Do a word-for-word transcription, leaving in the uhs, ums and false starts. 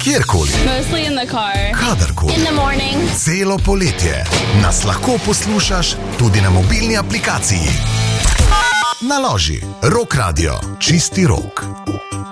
Kjerkoli. Mostly in the car. Kadarkoli. In the morning. Celo poletje nas lahko poslušaš tudi na mobilni aplikaciji. Naloži Rock Radio, čisti rok.